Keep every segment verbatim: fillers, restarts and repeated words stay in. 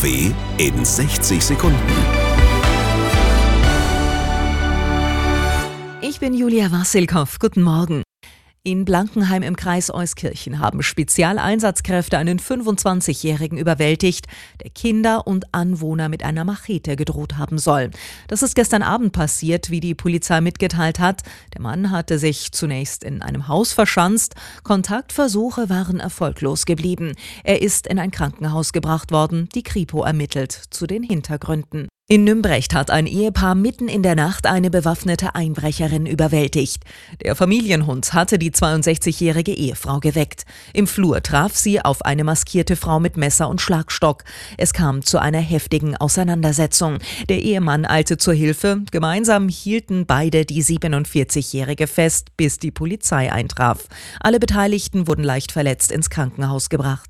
N R W in sechzig Sekunden. Ich bin Julia Wassilkow. Guten Morgen. In Blankenheim im Kreis Euskirchen haben Spezialeinsatzkräfte einen fünfundzwanzigjährigen überwältigt, der Kinder und Anwohner mit einer Machete gedroht haben soll. Das ist gestern Abend passiert, wie die Polizei mitgeteilt hat. Der Mann hatte sich zunächst in einem Haus verschanzt. Kontaktversuche waren erfolglos geblieben. Er ist in ein Krankenhaus gebracht worden. Die Kripo ermittelt zu den Hintergründen. In Nümbrecht hat ein Ehepaar mitten in der Nacht eine bewaffnete Einbrecherin überwältigt. Der Familienhund hatte die zweiundsechzigjährige Ehefrau geweckt. Im Flur traf sie auf eine maskierte Frau mit Messer und Schlagstock. Es kam zu einer heftigen Auseinandersetzung. Der Ehemann eilte zur Hilfe. Gemeinsam hielten beide die siebenundvierzigjährige fest, bis die Polizei eintraf. Alle Beteiligten wurden leicht verletzt ins Krankenhaus gebracht.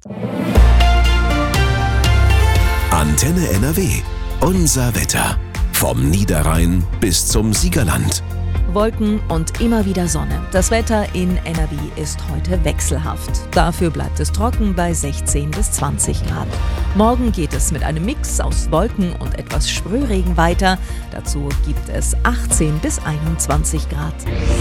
Antenne N R W. Unser Wetter. Vom Niederrhein bis zum Siegerland. Wolken und immer wieder Sonne. Das Wetter in N R W ist heute wechselhaft. Dafür bleibt es trocken bei sechzehn bis zwanzig Grad. Morgen geht es mit einem Mix aus Wolken und etwas Sprühregen weiter. Dazu gibt es achtzehn bis einundzwanzig Grad.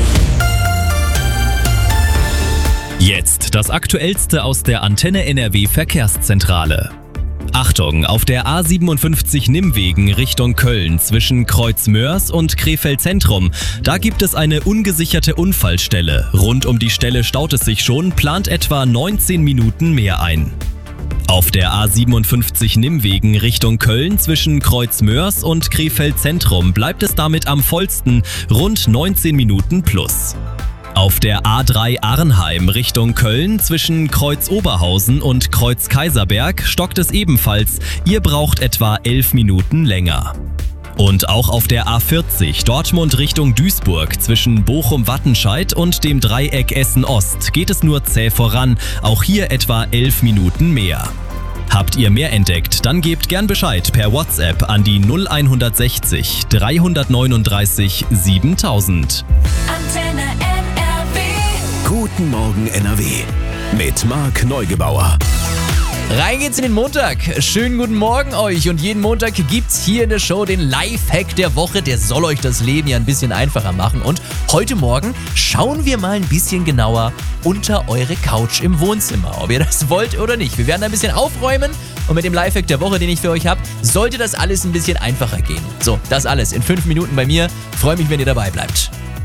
Jetzt das Aktuellste aus der Antenne N R W Verkehrszentrale. Achtung, auf der A siebenundfünfzig Nimmwegen Richtung Köln zwischen Kreuz-Mörs und Krefeld Zentrum. Da gibt es eine ungesicherte Unfallstelle. Rund um die Stelle staut es sich schon, plant etwa neunzehn Minuten mehr ein. Auf der A siebenundfünfzig Nimmwegen Richtung Köln zwischen Kreuz-Mörs und Krefeld Zentrum bleibt es damit am vollsten, rund neunzehn Minuten plus. Auf der A drei Arnheim Richtung Köln zwischen Kreuz Oberhausen und Kreuz Kaiserberg stockt es ebenfalls. Ihr braucht etwa elf Minuten länger. Und auch auf der A vierzig Dortmund Richtung Duisburg zwischen Bochum-Wattenscheid und dem Dreieck Essen-Ost geht es nur zäh voran. Auch hier etwa elf Minuten mehr. Habt ihr mehr entdeckt, dann gebt gern Bescheid per WhatsApp an die null hundertsechzig dreihundertneununddreißig siebentausend. Antenne N R W. Guten Morgen N R W mit Marc Neugebauer. Rein geht's in den Montag. Schönen guten Morgen euch. Und jeden Montag gibt's hier in der Show den Lifehack der Woche. Der soll euch das Leben ja ein bisschen einfacher machen. Und heute Morgen schauen wir mal ein bisschen genauer unter eure Couch im Wohnzimmer. Ob ihr das wollt oder nicht. Wir werden ein bisschen aufräumen. Und mit dem Lifehack der Woche, den ich für euch habe, sollte das alles ein bisschen einfacher gehen. So, das alles in fünf Minuten bei mir. Freue mich, wenn ihr dabei bleibt.